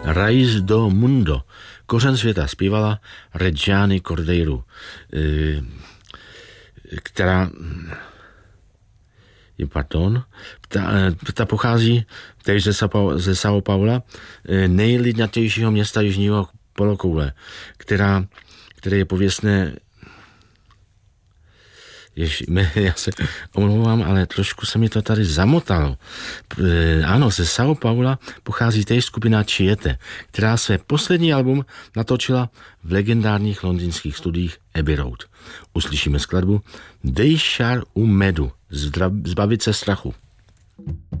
Raiz do Mundo. Kořen světa zpívala Reggiani Cordeiro, která ta pochází též ze São Paula, nejlidnatějšího města jižního polokoule, které je pověstné. Já se omlouvám, ale trošku se mi to tady zamotalo. Ano, ze São Paula pochází též skupina Chiete, která své poslední album natočila v legendárních londýnských studiích Abbey Road. Uslyšíme skladbu Deixar o Medo, zbavit se strachu.